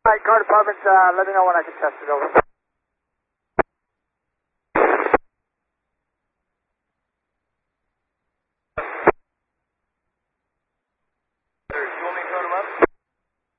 Car department, let me know when I can test it, over.